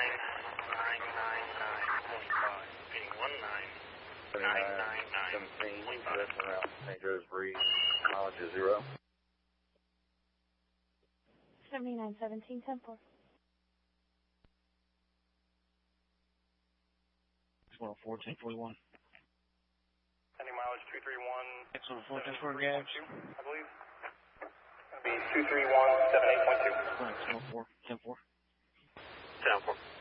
around St. Joe's Breeze, mileage is 0. 7917, 10-4. 614, 1041. Sending mileage 231. 614, 10-4, gas. I believe. It's going to be 231, 78.2. 614, 10-4. 10-4.